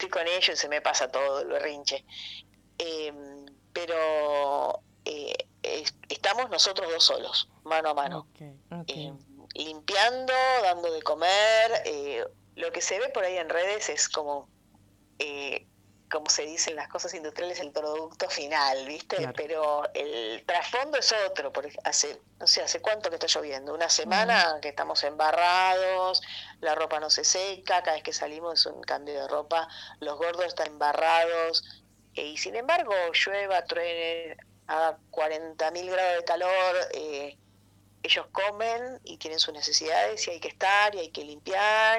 estoy con ellos y se me pasa todo el berrinche. Pero estamos nosotros dos solos, mano a mano. Limpiando, dando de comer. Lo que se ve por ahí en redes es como se dicen las cosas industriales, el producto final, ¿viste? Claro. Pero el trasfondo es otro. ¿Hace cuánto que está lloviendo? Una semana que estamos embarrados, la ropa no se seca, cada vez que salimos es un cambio de ropa, los gordos están embarrados, y sin embargo llueva, truene, a 40.000 grados de calor, ellos comen y tienen sus necesidades y hay que estar y hay que limpiar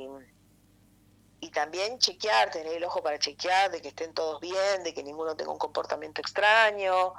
y también chequear, tener el ojo para chequear de que estén todos bien, de que ninguno tenga un comportamiento extraño.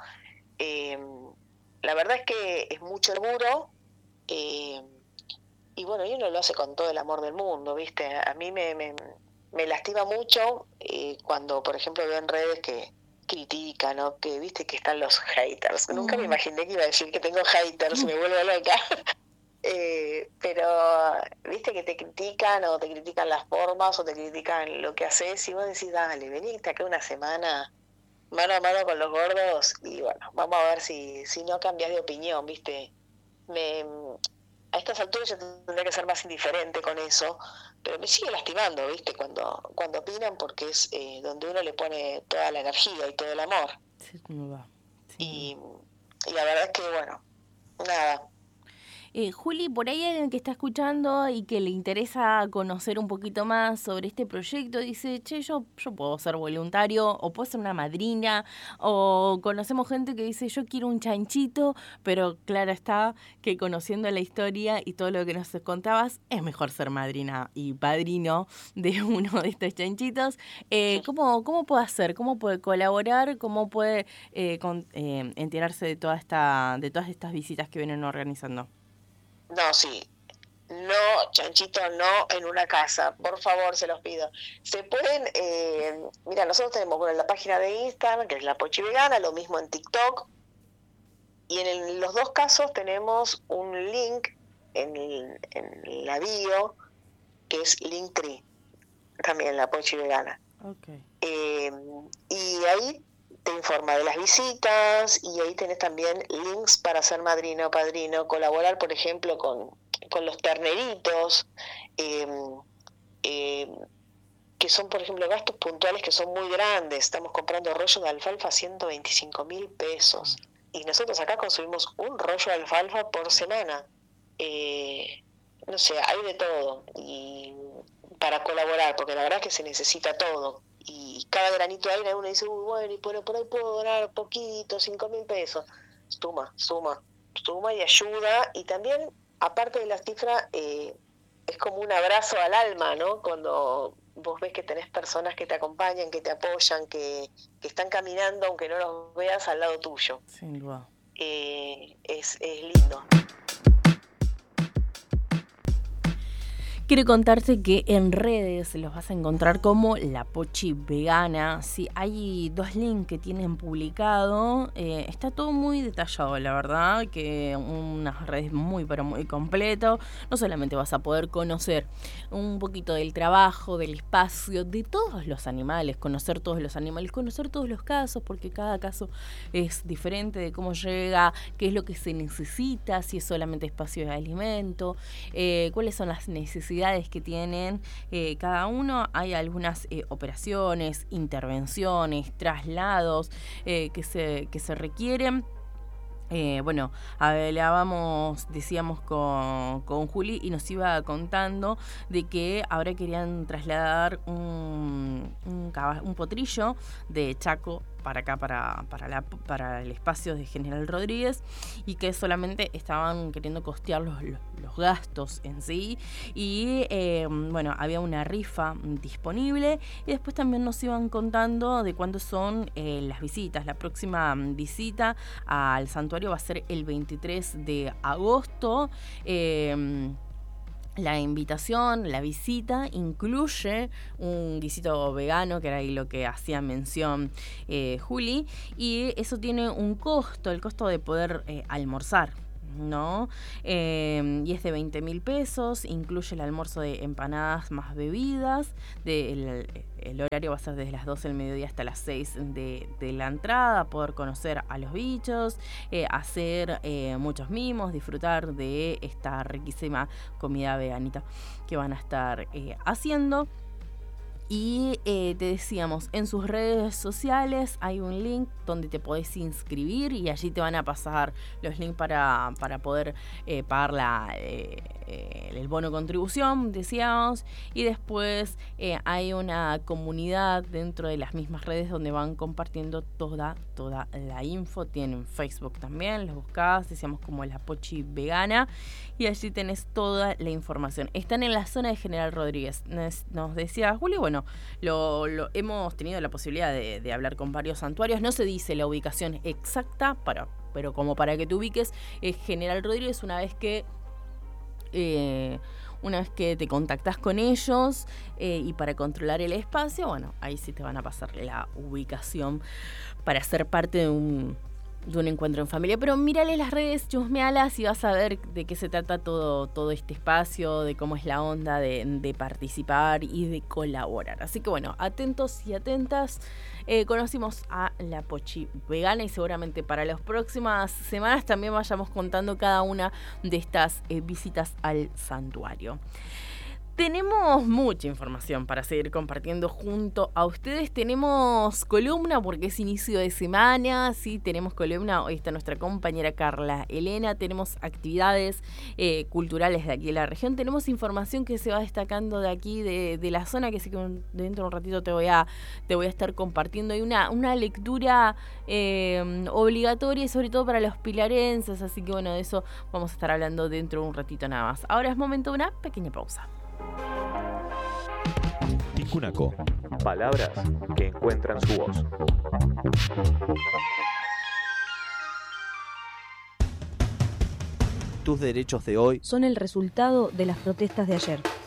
La verdad es que es mucho laburo, y bueno, y uno lo hace con todo el amor del mundo, ¿viste? A mí me lastima mucho cuando, por ejemplo, veo en redes que critican, ¿no? Que viste que están los haters. Nunca me imaginé que iba a decir que tengo haters, me vuelvo loca. Pero viste que te critican o te critican las formas o te critican lo que haces y vos decís, dale, venite acá una semana mano a mano con los gordos y bueno, vamos a ver si no cambias de opinión, viste. A estas alturas ya tendría que ser más indiferente con eso, pero me sigue lastimando, viste, cuando opinan, porque es donde uno le pone toda la energía y todo el amor. Sí, no va. Sí. Y la verdad es que bueno, nada. Juli, por ahí hay alguien que está escuchando y que le interesa conocer un poquito más sobre este proyecto, dice, che, yo puedo ser voluntario o puedo ser una madrina, o conocemos gente que dice, yo quiero un chanchito, pero claro está que conociendo la historia y todo lo que nos contabas, es mejor ser madrina y padrino de uno de estos chanchitos. ¿Cómo puede hacer? ¿Cómo puede colaborar? ¿Cómo puede enterarse de todas estas visitas que vienen organizando? No, sí. No, chanchito, no en una casa. Por favor, se los pido. Se pueden, mira, nosotros tenemos la página de Instagram, que es La Pochi Vegana, lo mismo en TikTok. Y en los dos casos tenemos un link en la bio, que es Linktree, también La Pochi Vegana. Okay. Y ahí te informa de las visitas y ahí tenés también links para ser madrina o padrino, colaborar, por ejemplo, con los terneritos, que son, por ejemplo, gastos puntuales que son muy grandes. Estamos comprando rollo de alfalfa a 125.000 pesos y nosotros acá consumimos un rollo de alfalfa por semana. No sé, hay de todo y para colaborar, porque la verdad es que se necesita todo. Y cada granito de aire uno dice, uy, bueno, y por ahí puedo donar poquito, 5.000 pesos. Suma y ayuda. Y también, aparte de la cifra, es como un abrazo al alma, ¿no? Cuando vos ves que tenés personas que te acompañan, que te apoyan, que están caminando, aunque no los veas, al lado tuyo. Sin duda. Es lindo. Quiero contarte que en redes los vas a encontrar como La Pochi Vegana. Sí, hay 2 links que tienen publicado. Está todo muy detallado, la verdad, que unas redes muy, pero muy completo. No solamente vas a poder conocer un poquito del trabajo, del espacio, de todos los animales, conocer todos los animales, conocer todos los casos, porque cada caso es diferente de cómo llega, qué es lo que se necesita, si es solamente espacio de alimento, cuáles son las necesidades que tienen cada uno. Hay algunas operaciones, intervenciones, traslados que se requieren. Bueno, decíamos con Juli y nos iba contando de que ahora querían trasladar un potrillo de Chaco para acá, para el espacio de General Rodríguez, y que solamente estaban queriendo costear los gastos en sí, y bueno, había una rifa disponible, y después también nos iban contando de cuándo son las visitas. La próxima visita al santuario va a ser el 23 de agosto. La invitación, la visita, incluye un guisito vegano, que era ahí lo que hacía mención Juli, y eso tiene un costo, el costo de poder almorzar, ¿no? Y es de 20.000 pesos, incluye el almuerzo de empanadas más bebidas, el horario va a ser desde las 12 del mediodía hasta las 6 de la entrada, poder conocer a los bichos, hacer muchos mimos, disfrutar de esta riquísima comida veganita que van a estar haciendo. Y te decíamos, en sus redes sociales hay un link donde te podés inscribir y allí te van a pasar los links para poder pagar el bono contribución, decíamos. Y después hay una comunidad dentro de las mismas redes donde van compartiendo toda la info. Tienen Facebook también, los buscás, decíamos como La Pochi Vegana, y allí tenés toda la información. Están en la zona de General Rodríguez. Nos decía Juli, bueno, lo hemos tenido la posibilidad de hablar con varios santuarios. No se dice la ubicación exacta, pero como para que te ubiques, es General Rodríguez. Una vez que te contactás con ellos y para controlar el espacio, bueno, ahí sí te van a pasar la ubicación para ser parte de un encuentro en familia. Pero mírale las redes, chusmealas y vas a ver de qué se trata todo este espacio, de cómo es la onda de participar y de colaborar. Así que bueno, atentos y atentas. Conocimos a La Pochi Vegana y seguramente para las próximas semanas también vayamos contando cada una de estas visitas al santuario. Tenemos mucha información para seguir compartiendo junto a ustedes. Tenemos columna porque es inicio de semana, sí, tenemos columna. Hoy está nuestra compañera Carla Elena. Tenemos actividades culturales de aquí de la región. Tenemos información que se va destacando de aquí, de la zona, que sí que dentro de un ratito te voy a estar compartiendo. Hay una lectura obligatoria y sobre todo para los pilarenses. Así que bueno, de eso vamos a estar hablando dentro de un ratito nada más. Ahora es momento de una pequeña pausa. Ticunaco. Palabras que encuentran su voz. Tus derechos de hoy son el resultado de las protestas de ayer.